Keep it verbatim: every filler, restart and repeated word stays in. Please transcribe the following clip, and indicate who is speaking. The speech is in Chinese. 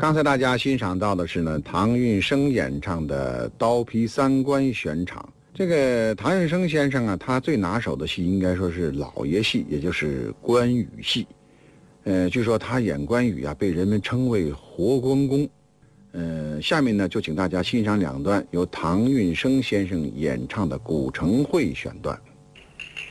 Speaker 1: 刚才大家欣赏到的是呢唐韵生演唱的《刀劈三关悬场》。这个唐韵生先生啊，他最拿手的戏应该说是老爷戏，也就是关羽戏。呃，据说他演关羽啊，被人们称为活关公。呃，下面呢就请大家欣赏两段由唐韵生先生演唱的《古城会》选段。